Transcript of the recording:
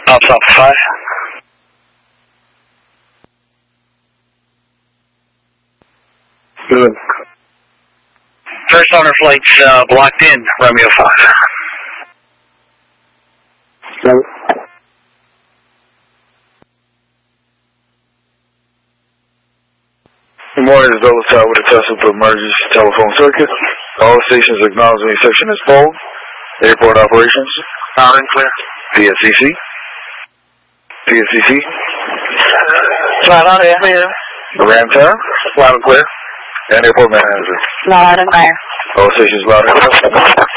Alpha 5. Good. First owner flight's blocked in, Romeo 5. Good. Good morning, this is Double Tower with a test of the emergency telephone circuit. All stations acknowledge any section is full. Airport operations. Loud and clear. PSCC. PSCC. Loud and clear. Ram Tower. Loud and clear. And airport manager. Loud and clear. All stations loud and clear.